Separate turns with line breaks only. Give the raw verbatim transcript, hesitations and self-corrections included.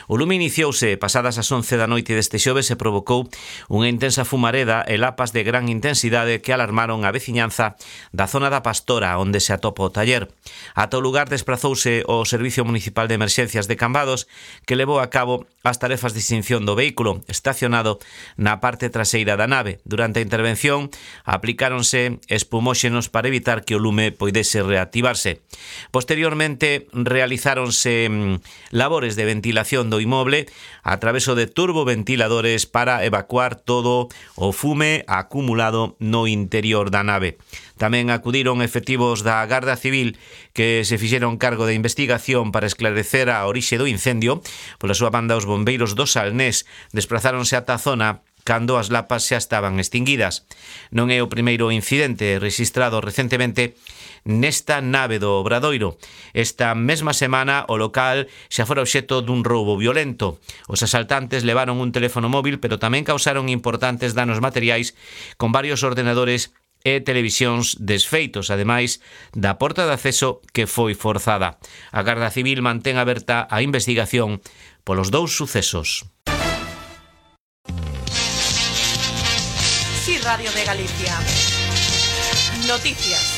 O lume iniciouse pasadas as once da noite deste xoves e provocou unha intensa fumareda e lapas de gran intensidade que alarmaron a veciñanza da zona da Pastora, onde se atopa o taller. Ata o lugar desprazouse o Servicio Municipal de Emerxencias de Cambados, que levou a cabo as tarefas de extinción do vehículo estacionado na parte traseira da nave. Durante a intervención aplicáronse espumóxenos para evitar que o lume poidese reactivarse. Posteriormente realizáronse labores de ventilación do inmoble a traveso de turboventiladores para evacuar todo o fume acumulado no interior da nave. Tamén acudiron efectivos da Garda Civil que se fixeron cargo de investigación para esclarecer a orixe do incendio. Pola súa banda, os bombeiros do Salnés desprazáronse ata a zona cando as lapas xa estaban extinguidas. Non é o primeiro incidente rexistrado recentemente nesta nave do Obradoiro. Esta mesma semana o local xa fora obxecto dun roubo violento. Os asaltantes levaron un teléfono móvil, pero tamén causaron importantes danos materiais con varios ordenadores e televisións desfeitos, ademais da porta de acceso que foi forzada. A Garda Civil mantén aberta a investigación polos dous sucesos.
Sí, Radio de Galicia. Noticias.